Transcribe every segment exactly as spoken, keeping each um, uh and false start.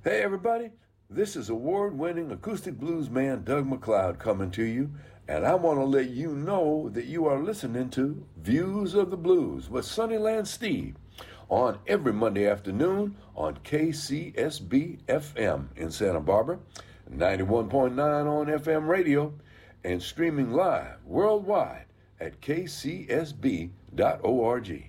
Hey everybody, this is award-winning acoustic blues man Doug MacLeod coming to you, and I want to let you know that you are listening to Views of the Blues with Sunnyland Steve on every Monday afternoon on K C S B F M in Santa Barbara, ninety-one point nine on F M radio, and streaming live worldwide at k c s b dot org.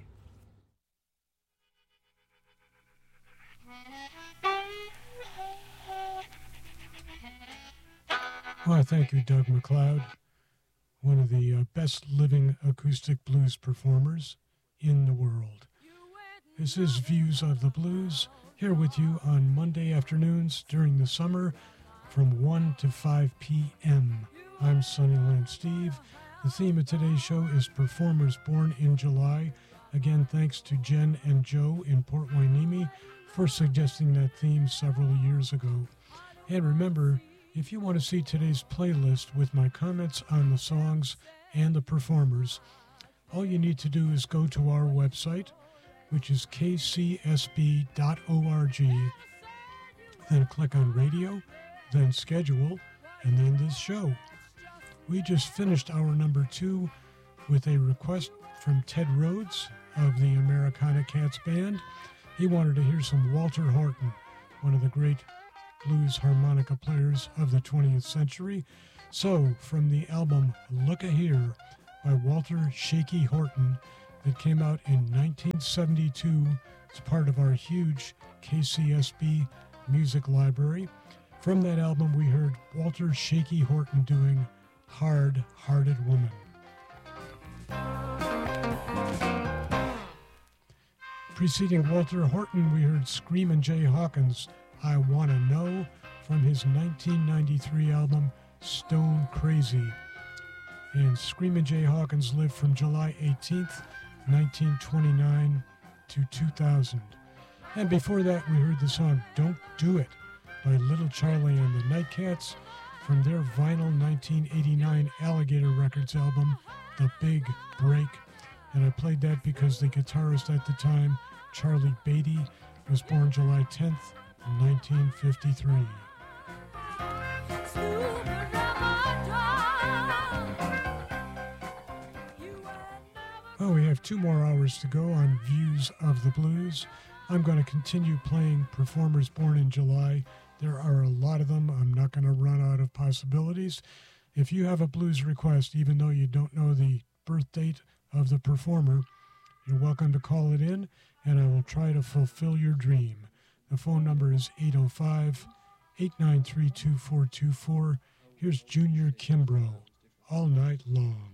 Well, thank you, Doug MacLeod, one of the uh, best living acoustic blues performers in the world. This is Views of the Blues, here with you on Monday afternoons during the summer from one to five p.m. I'm Sunnyland Steve. The theme of today's show is Performers Born in July. Again, thanks to Jen and Joe in Port Hueneme for suggesting that theme several years ago. And remember, if you want to see today's playlist with my comments on the songs and the performers, all you need to do is go to our website, which is k c s b dot org, then click on radio, then schedule, and then this show. We just finished hour number two with a request from Ted Rhodes of the Americana Cats Band. He wanted to hear some Walter Horton, one of the great blues harmonica players of the twentieth century. So, from the album Look a Here by Walter Shaky Horton that came out in nineteen seventy-two, it's part of our huge K C S B music library. From that album, we heard Walter Shaky Horton doing Hard Hearted Woman. Preceding Walter Horton, we heard Screamin' Jay Hawkins, I Wanna Know, from his nineteen ninety-three album Stone Crazy. And Screamin' Jay Hawkins lived from July eighteenth, nineteen twenty-nine to two thousand. And before that, we heard the song Don't Do It by Little Charlie and the Nightcats from their vinyl nineteen eighty-nine Alligator Records album, The Big Break. And I played that because the guitarist at the time, Charlie Beatty, was born July tenth, nineteen fifty-three. Well, we have two more hours to go on Views of the Blues. I'm going to continue playing performers born in July. There are a lot of them. I'm not going to run out of possibilities. If you have a blues request, even though you don't know the birth date of the performer, you're welcome to call it in, and I will try to fulfill your dream. The phone number is eight oh five, eight nine three, two four two four. Here's Junior Kimbrough, All Night Long.